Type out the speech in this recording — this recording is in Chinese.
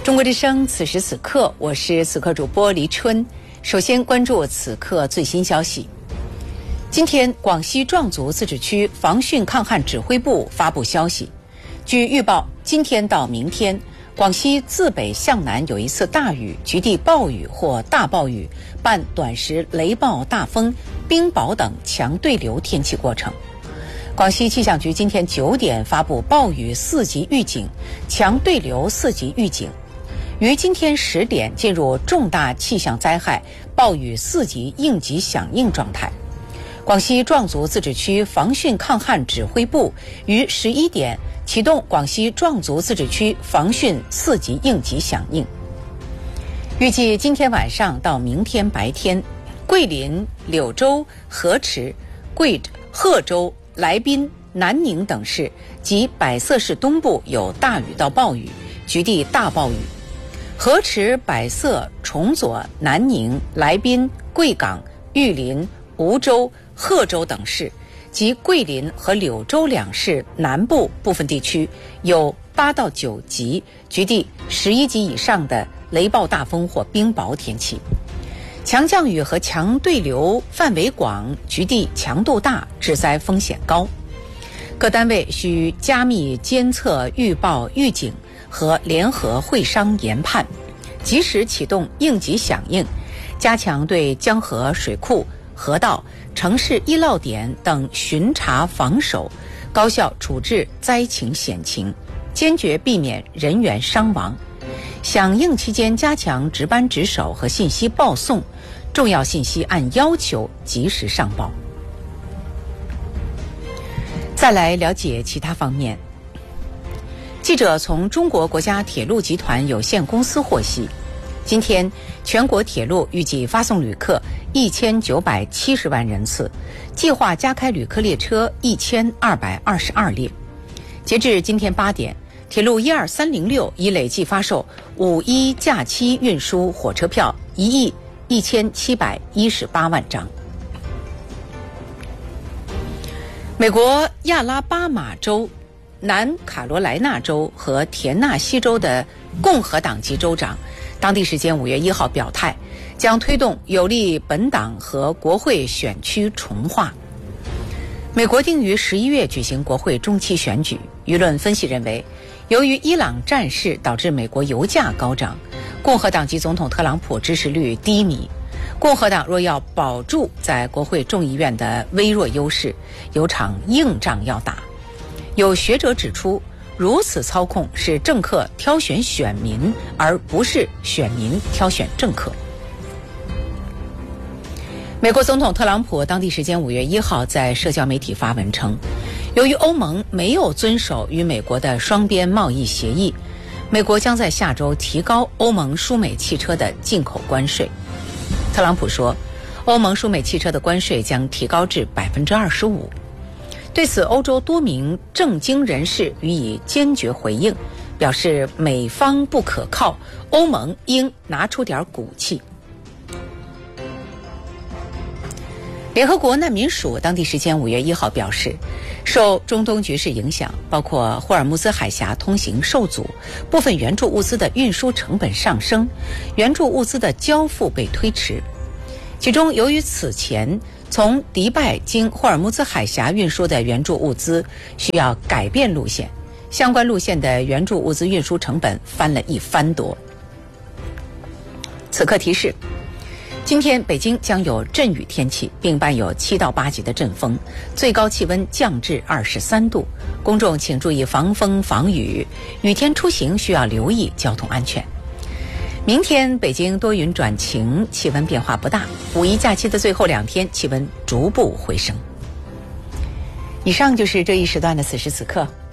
中国之声，此时此刻，我是此刻主播黎春。首先关注此刻最新消息。今天，广西壮族自治区防汛抗旱指挥部发布消息，据预报，今天到明天，广西自北向南有一次大雨、局地暴雨或大暴雨，伴短时雷暴、大风、冰雹等强对流天气过程。广西气象局今天9点发布暴雨4级预警、强对流4级预警，于今天10点进入重大气象灾害暴雨4级应急响应状态。广西壮族自治区防汛抗旱指挥部于11点启动广西壮族自治区防汛4级应急响应。预计今天晚上到明天白天，桂林、柳州、河池、贺州、来宾、南宁等市及百色市东部有大雨到暴雨，局地大暴雨。河池、百色、崇左、南宁、来宾、贵港、玉林、梧州、贺州等市及桂林和柳州2市南部部分地区有8到9级，局地11级以上的雷暴大风或冰雹天气。强降雨和强对流范围广，局地强度大，致灾风险高。各单位需加密监测预报预警和联合会商研判，及时启动应急响应，加强对江河水库、河道、城市易涝点等巡查防守，高效处置灾情险情，坚决避免人员伤亡。响应期间加强值班值守和信息报送，重要信息按要求及时上报。再来了解其他方面。记者从中国国家铁路集团有限公司获悉，今天全国铁路预计发送旅客1970万人次，计划加开旅客列车1222列。截至今天8点，铁路12306已累计发售5·1假期运输火车票11718万张。美国亚拉巴马州、南卡罗来纳州和田纳西州的共和党籍州长当地时间5月1号表态，将推动有利本党和国会选区重划。美国定于11月举行国会中期选举，舆论分析认为，由于伊朗战事导致美国油价高涨，共和党籍总统特朗普支持率低迷。共和党若要保住在国会众议院的微弱优势，有场硬仗要打。有学者指出，如此操控是政客挑选选民，而不是选民挑选政客。美国总统特朗普当地时间5月1号在社交媒体发文称，由于欧盟没有遵守与美国的双边贸易协议，美国将在下周提高欧盟输美汽车的进口关税。特朗普说，欧盟输美汽车的关税将提高至25%。对此，欧洲多名政经人士予以坚决回应，表示美方不可靠，欧盟应拿出点骨气。联合国难民署当地时间5月1号表示，受中东局势影响，包括霍尔木兹海峡通行受阻，部分援助物资的运输成本上升，援助物资的交付被推迟。其中，由于此前从迪拜经霍尔木兹海峡运输的援助物资需要改变路线，相关路线的援助物资运输成本翻了1番多。此刻提示，今天北京将有阵雨天气，并伴有7到8级的阵风，最高气温降至23度。公众请注意防风防雨，雨天出行需要留意交通安全。明天北京多云转晴，气温变化不大。五一假期的最后2天，气温逐步回升。以上就是这一时段的此时此刻。